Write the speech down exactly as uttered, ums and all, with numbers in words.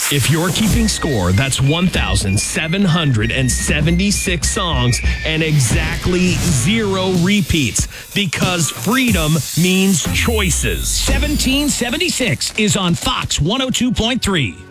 If you're keeping score, that's one thousand seven hundred seventy-six songs and exactly zero repeats, because freedom means choices. seventeen seventy-six is on Fox one oh two point three.